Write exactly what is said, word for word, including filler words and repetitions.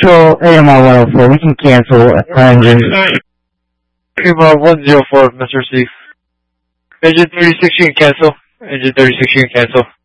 Control A M R one oh four, we can cancel engine. A M R one oh four, Mister C. Engine thirty-six, you can cancel. Engine thirty-six, you can cancel.